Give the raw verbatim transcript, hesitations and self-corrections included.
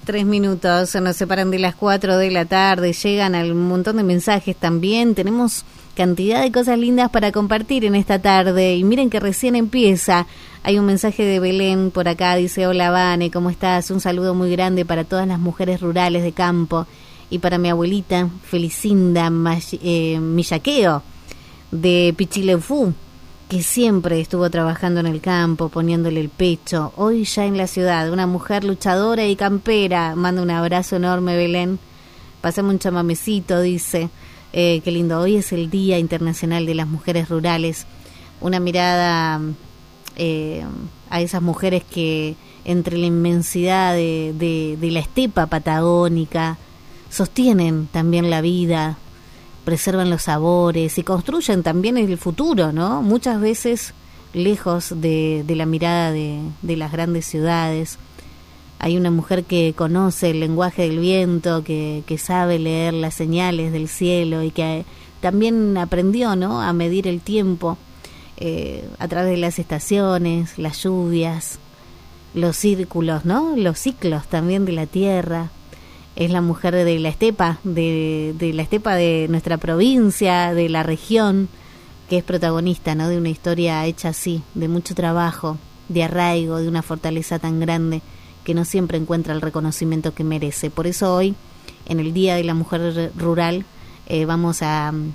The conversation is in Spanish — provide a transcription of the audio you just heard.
Tres minutos nos separan de las cuatro de la tarde, llegan un montón de mensajes también, tenemos cantidad de cosas lindas para compartir en esta tarde y miren que recién empieza. Hay un mensaje de Belén por acá, dice: hola Vane, ¿cómo estás? Un saludo muy grande para todas las mujeres rurales de campo y para mi abuelita Felicinda May- eh, Millaqueo de Pichileufú, que siempre estuvo trabajando en el campo, poniéndole el pecho, hoy ya en la ciudad, una mujer luchadora y campera. Manda un abrazo enorme, Belén. Pásame un chamamecito, dice. Eh, qué lindo, hoy es el Día Internacional de las Mujeres Rurales. Una mirada eh, a esas mujeres que entre la inmensidad de, de, de la estepa patagónica sostienen también la vida, preservan los sabores y construyen también el futuro, ¿no? Muchas veces lejos de, de la mirada de, de las grandes ciudades. Hay una mujer que conoce el lenguaje del viento, que, que sabe leer las señales del cielo y que también aprendió, ¿no?, a medir el tiempo eh, a través de las estaciones, las lluvias, los círculos, ¿no?, los ciclos también de la tierra. Es la mujer de la estepa, de, de la estepa de nuestra provincia, de la región, que es protagonista, ¿no?, de una historia hecha así, de mucho trabajo, de arraigo, de una fortaleza tan grande que no siempre encuentra el reconocimiento que merece. Por eso hoy, en el Día de la Mujer Rural, eh, vamos a,